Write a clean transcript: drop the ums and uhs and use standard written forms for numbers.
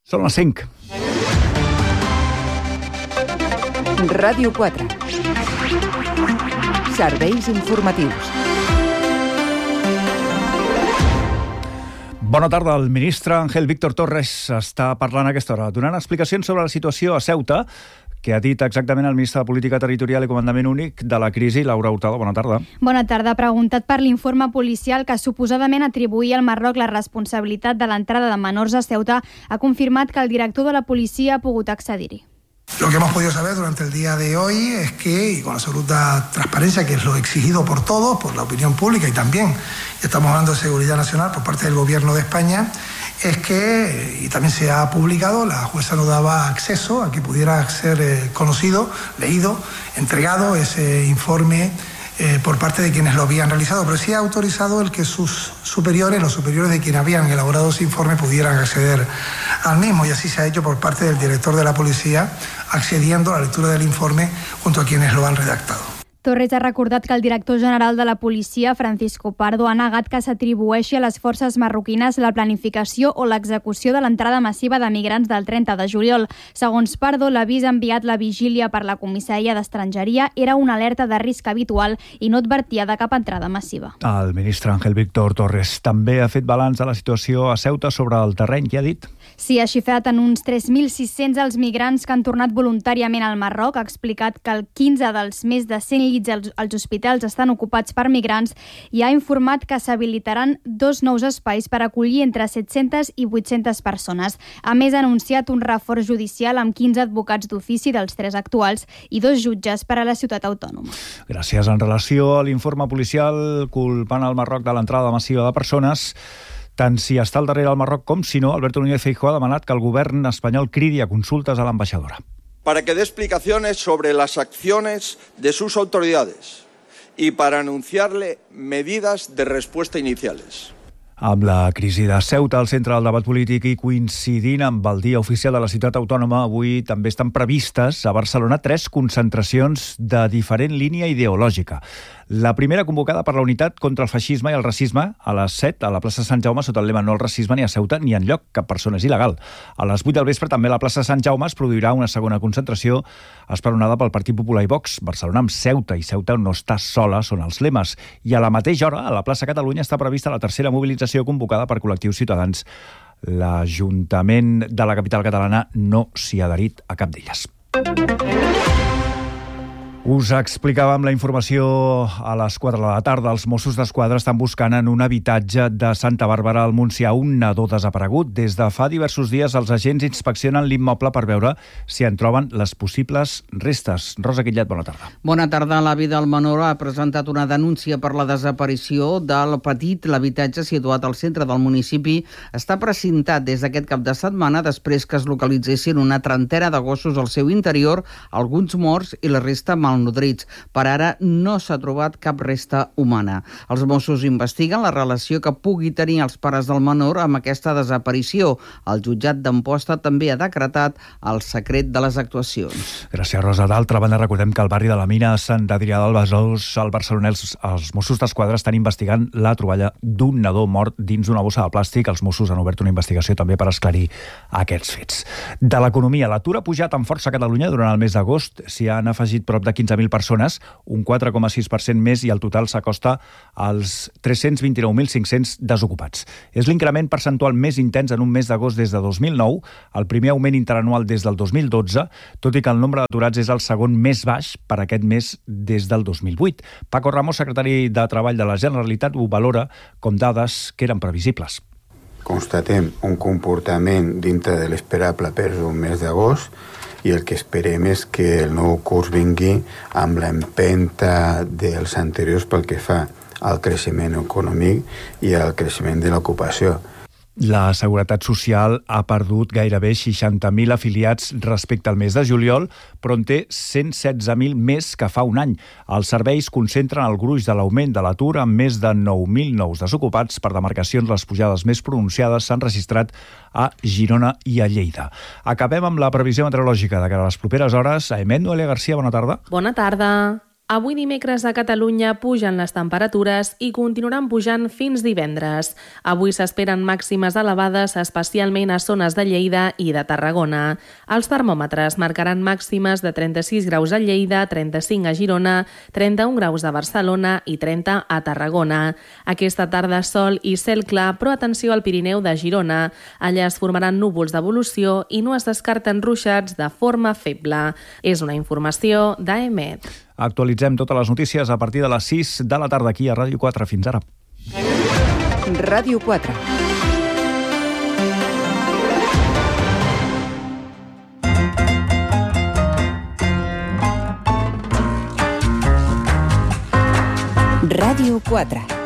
Són les 5. Ràdio 4. Serveis informatius. Bona tarda. El ministre Ángel Víctor Torres està parlant a aquesta hora, donant explicacions sobre la situació a Ceuta, que ha dit exactament el ministre de Política Territorial i Comandament Únic de la crisi, Laura Hurtado. Bona tarda. Bona tarda. Preguntat per l'informe policial que suposadament atribuïa al Marroc la responsabilitat de l'entrada de menors a Ceuta, ha confirmat que el director de la policia ha pogut accedir-hi. Lo que hemos podido saber durante el día de hoy es que, y con absoluta transparencia, que es lo exigido por todos, por la opinión pública y también, estamos hablando de seguridad nacional por parte del Gobierno de España, es que, y también se ha publicado, la jueza no daba acceso a que pudiera ser conocido, leído, entregado ese informe por parte de quienes lo habían realizado, pero sí ha autorizado el que sus superiores, los superiores de quienes habían elaborado ese informe, pudieran acceder al mismo, y así se ha hecho por parte del director de la policía, accediendo a la lectura del informe junto a quienes lo han redactado. Torres ha recordat que el director general de la policia, Francisco Pardo, ha negat que s'atribueixi a les forces marroquines la planificació o l'execució de l'entrada massiva de migrants del 30 de juliol. Segons Pardo, l'avís enviat la vigília per la comissaria d'Estrangeria era una alerta de risc habitual i no advertia de cap entrada massiva. El ministre Ángel Víctor Torres també ha fet balanç de la situació a Ceuta sobre el terreny. Què ha dit? Sí, ha xifrat en uns 3.600 els migrants que han tornat voluntàriament al Marroc. Ha explicat que el 15 dels més de 100 llits als hospitals estan ocupats per migrants i ha informat que s'habilitaran 2 nous espais per acollir entre 700 i 800 persones. A més, ha anunciat un reforç judicial amb 15 advocats d'ofici dels 3 actuals i 2 jutges per a la ciutat autònoma. Gràcies. En relació a l'informe policial culpant el Marroc de l'entrada massiva de persones, tant si està al darrere el Marroc com si no, Alberto Núñez Feijóo ha demanat que el govern espanyol cridi a consultes a l'ambaixadora. Para que dé explicaciones sobre las acciones de sus autoridades y para anunciarle medidas de respuesta iniciales. Amb la crisi de Ceuta al centre del debat polític i coincidint amb el Dia Oficial de la Ciutat Autònoma, avui també estan previstes a Barcelona 3 concentracions de diferent línia ideològica. La primera convocada per la Unitat contra el Feixisme i el Racisme a les 7 a la plaça Sant Jaume sota el lema "No al racisme ni a Ceuta ni enlloc, cap persona és il·legal". A les 8 del vespre també a la plaça Sant Jaume es produirà una segona concentració esperonada pel Partit Popular i Vox. Barcelona amb Ceuta i Ceuta no està sola són els lemes. I a la mateixa hora, a la plaça Catalunya, està prevista la tercera mobilització convocada per col·lectius ciutadans. L'Ajuntament de la capital catalana no s'hi ha adherit a cap d'elles. Us explicàvem la informació a les 4 de la tarda. Els Mossos d'Esquadra estan buscant en un habitatge de Santa Bàrbara al Montsià un nadó desaparegut. Des de fa diversos dies els agents inspeccionen l'immoble per veure si en troben les possibles restes. Rosa Quillet, bona tarda. Bona tarda. L'avi del menor ha presentat una denúncia per la desaparició del petit. L'habitatge situat al centre del municipi està precintat des d'aquest cap de setmana després que es localitzessin una trentena de gossos al seu interior, alguns morts i la resta malnodrits. Per ara no s'ha trobat cap resta humana. Els Mossos investiguen la relació que pugui tenir els pares del menor amb aquesta desaparició. El jutjat d'Amposta també ha decretat el secret de les actuacions. Gràcies, Rosa. D'altra banda, recordem que al barri de la Mina, a Sant Adrià del Besòs, al Barcelona, els Mossos d'Esquadra estan investigant la troballa d'un nadó mort dins una bossa de plàstic. Els Mossos han obert una investigació també per esclarir aquests fets. De l'economia, l'atur ha pujat amb força a Catalunya durant el mes d'agost. S'hi han afegit prop de 15.000 persones, un 4,6% més, i el total s'acosta als 329.500 desocupats. És l'increment percentual més intens en un mes d'agost des de 2009, el primer augment interanual des del 2012, tot i que el nombre d'aturats és el segon més baix per aquest mes des del 2008. Paco Ramos, secretari de Treball de la Generalitat, ho valora com dades que eren previsibles. Constatem un comportament dintre de l'esperable per un mes d'agost i el que esperem és que el nou curs vingui amb l'empenta dels anteriors pel que fa al creixement econòmic i al creixement de l'ocupació. La Seguretat Social ha perdut gairebé 60.000 afiliats respecte al mes de juliol, però en té 116.000 més que fa un any. Els serveis concentren el gruix de l'augment de l'atur amb més de 9.000 nous desocupats. Per demarcacions, les pujades més pronunciades s'han registrat a Girona i a Lleida. Acabem amb la previsió meteorològica de cara a les properes hores. Aimé Noelia Garcia, bona tarda. Bona tarda. Avui dimecres a Catalunya pugen les temperatures i continuaran pujant fins divendres. Avui s'esperen màximes elevades, especialment a zones de Lleida i de Tarragona. Els termòmetres marcaran màximes de 36 graus a Lleida, 35 a Girona, 31 graus a Barcelona i 30 a Tarragona. Aquesta tarda sol i cel clar, però atenció al Pirineu de Girona. Allà es formaran núvols d'evolució i no es descarten ruixats de forma feble. És una informació d'AEMET. Actualitzem totes les notícies a partir de les 6 de la tarda aquí a Ràdio 4. Fins ara. Ràdio 4. Ràdio 4.